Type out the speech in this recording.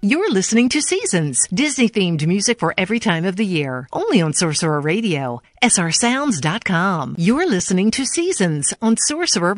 You're listening to Seasons, Disney-themed music for every time of the year. Only on Sorcerer Radio, srsounds.com. You're listening to Seasons on Sorcerer